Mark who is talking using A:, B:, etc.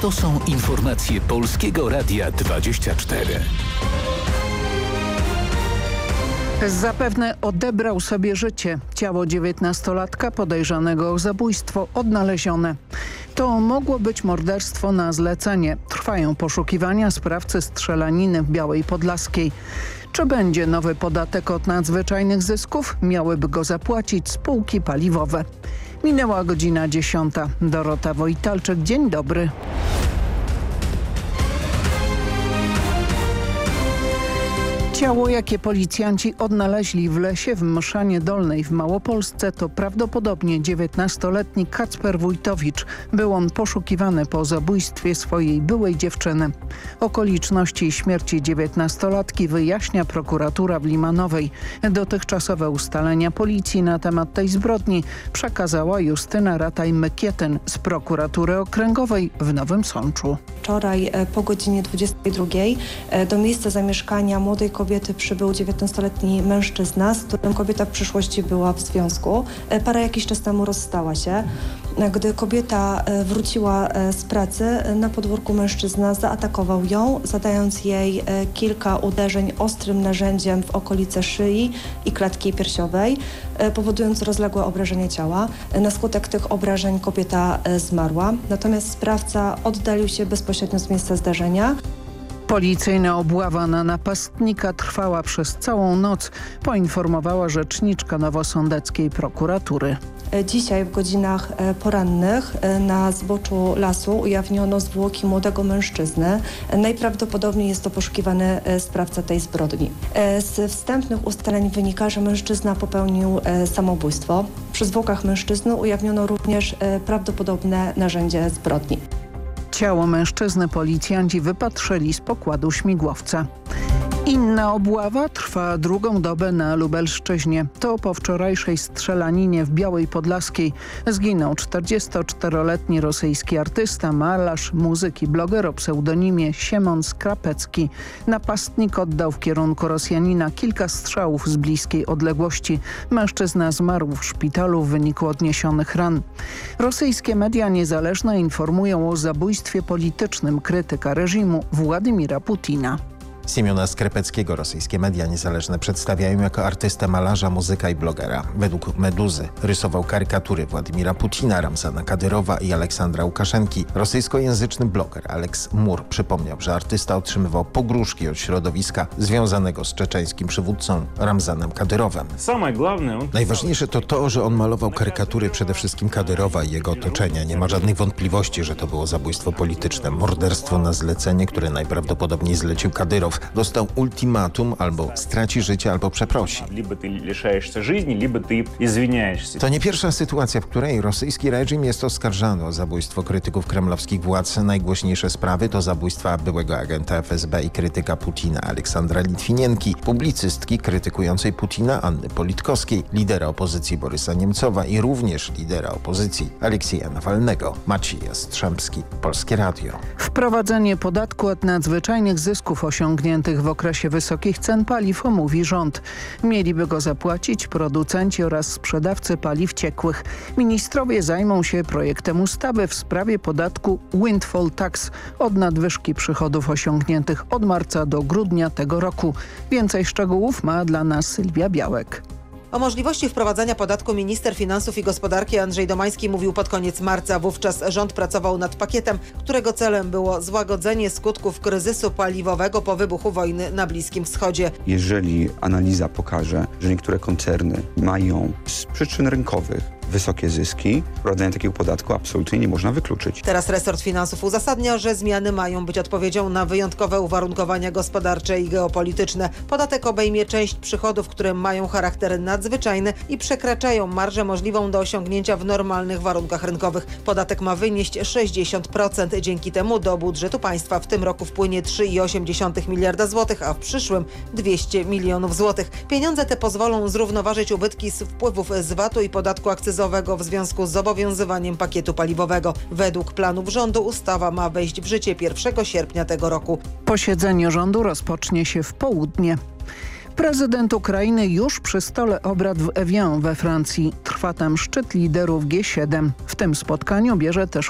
A: To są informacje Polskiego Radia 24.
B: Zapewne odebrał sobie życie. Ciało 19-latka podejrzanego o zabójstwo odnalezione. To mogło być morderstwo na zlecenie. Trwają poszukiwania sprawcy strzelaniny w Białej Podlaskiej. Czy będzie nowy podatek od nadzwyczajnych zysków? Miałyby go zapłacić spółki paliwowe. Minęła godzina 10. Dorota Wojtalczyk, dzień dobry. Ciało, jakie policjanci odnaleźli w lesie w Mszanie Dolnej w Małopolsce, to prawdopodobnie 19-letni Kacper Wójtowicz. Był on poszukiwany po zabójstwie swojej byłej dziewczyny. Okoliczności śmierci 19-latki wyjaśnia prokuratura w Limanowej. Dotychczasowe ustalenia policji na temat tej zbrodni przekazała Justyna Rataj-Mykieten z prokuratury okręgowej w Nowym Sączu.
C: Wczoraj po godzinie 22 do miejsca zamieszkania młodej kobiety przybył 19-letni mężczyzna, z którym kobieta w przyszłości była w związku. Para jakiś czas temu rozstała się. Gdy kobieta wróciła z pracy, na podwórku mężczyzna zaatakował ją, zadając jej kilka uderzeń ostrym narzędziem w okolice szyi i klatki piersiowej, powodując rozległe obrażenie ciała. Na skutek tych obrażeń kobieta zmarła, natomiast sprawca oddalił się bezpośrednio z miejsca zdarzenia.
B: Policyjna obława na napastnika trwała przez całą noc, poinformowała rzeczniczka nowosądeckiej prokuratury.
C: Dzisiaj w godzinach porannych na zboczu lasu ujawniono zwłoki młodego mężczyzny. Najprawdopodobniej jest to poszukiwany sprawca tej zbrodni. Z wstępnych ustaleń wynika, że mężczyzna popełnił samobójstwo. Przy zwłokach mężczyzny ujawniono również prawdopodobne narzędzie zbrodni.
B: Ciało mężczyzny policjanci wypatrzyli z pokładu śmigłowca. Inna obława trwa drugą dobę na Lubelszczyźnie. To po wczorajszej strzelaninie w Białej Podlaskiej zginął 44-letni rosyjski artysta, malarz, muzyk i bloger o pseudonimie Siemon Skrapecki. Napastnik oddał w kierunku Rosjanina kilka strzałów z bliskiej odległości. Mężczyzna zmarł w szpitalu w wyniku odniesionych ran. Rosyjskie media niezależne informują o zabójstwie politycznym krytyka reżimu Władimira Putina.
D: Siemiona Skrapeckiego rosyjskie media niezależne przedstawiają jako artystę, malarza, muzyka i blogera. Według Meduzy rysował karykatury Władimira Putina, Ramzana Kadyrowa i Aleksandra Łukaszenki. Rosyjskojęzyczny bloger Alex Mur przypomniał, że artysta otrzymywał pogróżki od środowiska związanego z czeczeńskim przywódcą Ramzanem Kadyrowem. Najważniejsze to to, że on malował karykatury przede wszystkim Kadyrowa i jego otoczenia. Nie ma żadnych wątpliwości, że to było zabójstwo polityczne, morderstwo na zlecenie, które najprawdopodobniej zlecił Kadyrow. Dostał ultimatum: albo straci życie, albo przeprosi. To nie pierwsza sytuacja, w której rosyjski reżim jest oskarżany o zabójstwo krytyków kremlowskich władz. Najgłośniejsze sprawy to zabójstwa byłego agenta FSB i krytyka Putina Aleksandra Litwinienki, publicystki krytykującej Putina Anny Politkowskiej, lidera opozycji Borysa Niemcowa i również lidera opozycji Aleksieja Nawalnego. Maciej Jastrzębski, Polskie Radio.
B: Wprowadzenie podatku od nadzwyczajnych zysków osiągniętych w okresie wysokich cen paliw omówi rząd. Mieliby go zapłacić producenci oraz sprzedawcy paliw ciekłych. Ministrowie zajmą się projektem ustawy w sprawie podatku windfall tax od nadwyżki przychodów osiągniętych od marca do grudnia tego roku. Więcej szczegółów ma dla nas Sylwia Białek.
E: O możliwości wprowadzenia podatku minister finansów i gospodarki Andrzej Domański mówił pod koniec marca. Wówczas rząd pracował nad pakietem, którego celem było złagodzenie skutków kryzysu paliwowego po wybuchu wojny na Bliskim Wschodzie.
F: Jeżeli analiza pokaże, że niektóre koncerny mają z przyczyn rynkowych wysokie zyski, wprowadzenia takiego podatku absolutnie nie można wykluczyć.
E: Teraz resort finansów uzasadnia, że zmiany mają być odpowiedzią na wyjątkowe uwarunkowania gospodarcze i geopolityczne. Podatek obejmie część przychodów, które mają charakter nadzwyczajny i przekraczają marżę możliwą do osiągnięcia w normalnych warunkach rynkowych. Podatek ma wynieść 60%. Dzięki temu do budżetu państwa w tym roku wpłynie 3,8 miliarda złotych, a w przyszłym 200 milionów złotych. Pieniądze te pozwolą zrównoważyć ubytki z wpływów z VAT-u i podatku akcyzowego w związku z obowiązywaniem pakietu paliwowego. Według planów rządu ustawa ma wejść w życie 1 sierpnia tego roku.
B: Posiedzenie rządu rozpocznie się w południe. Prezydent Ukrainy już przy stole obrad w Evian we Francji. Trwa tam szczyt liderów G7. W tym spotkaniu bierze też